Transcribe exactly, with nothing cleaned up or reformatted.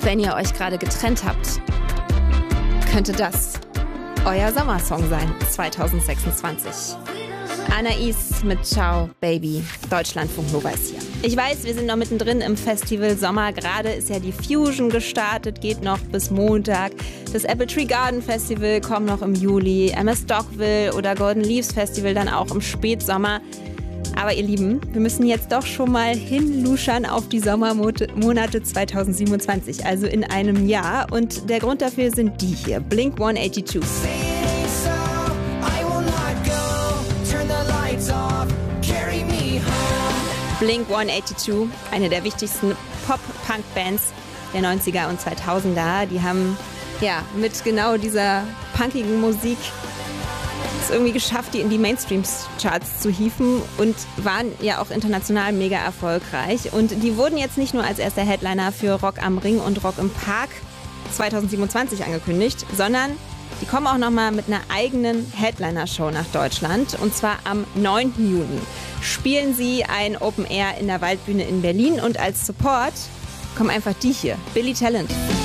Wenn ihr euch gerade getrennt habt, könnte das euer Sommersong sein, zwanzig sechsundzwanzig. Anais mit Ciao Baby, Deutschlandfunk Nova ist hier. Ich weiß, wir sind noch mittendrin im Festival Sommer. Gerade ist ja die Fusion gestartet, geht noch bis Montag. Das Apple Tree Garden Festival kommt noch im Juli. M S Dockville oder Golden Leaves Festival dann auch im Spätsommer. Aber ihr Lieben, wir müssen jetzt doch schon mal hinluschern auf die Sommermonate zwanzig siebenundzwanzig, also in einem Jahr. Und der Grund dafür sind die hier, Blink hundertzweiundachtzig. Blink hundertzweiundachtzig, eine der wichtigsten Pop-Punk-Bands der neunziger und zweitausender. Die haben ja mit genau dieser punkigen Musik es irgendwie geschafft, die in die Mainstream-Charts zu hieven und waren ja auch international mega erfolgreich. Und die wurden jetzt nicht nur als erster Headliner für Rock am Ring und Rock im Park zwanzig siebenundzwanzig angekündigt, sondern die kommen auch nochmal mit einer eigenen Headliner-Show nach Deutschland. Und zwar am neunten Juni spielen sie ein Open Air in der Waldbühne in Berlin. Und als Support kommen einfach die hier, Billy Talent.